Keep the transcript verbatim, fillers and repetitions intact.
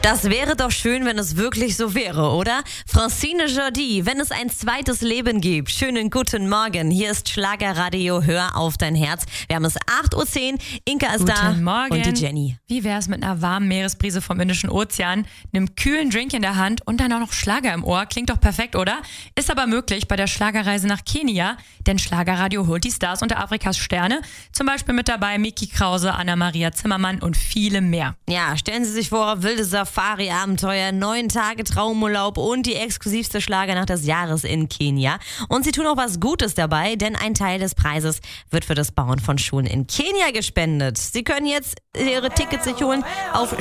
Das wäre doch schön, wenn es wirklich so wäre, oder? Francine Jordi, wenn es ein zweites Leben gibt. Schönen guten Morgen. Hier ist Schlagerradio, hör auf dein Herz. Wir haben es acht Uhr zehn. Inka ist Guten da Morgen. und die Jenny. Wie wär's mit einer warmen Meeresbrise vom Indischen Ozean, einem kühlen Drink in der Hand und dann auch noch Schlager im Ohr? Klingt doch perfekt, oder? Ist aber möglich bei der Schlagerreise nach Kenia, denn Schlagerradio holt die Stars unter Afrikas Sterne. Zum Beispiel mit dabei Miki Krause, Anna-Maria Zimmermann und viele mehr. Ja, stellen Sie sich vor, wilde Safari-Abenteuer, neun Tage Traumurlaub und die exklusivste Schlagernacht des Jahres in Kenia. Und sie tun auch was Gutes dabei, denn ein Teil des Preises wird für das Bauen von Schulen in Kenia gespendet. Sie können jetzt ihre Tickets sich holen auf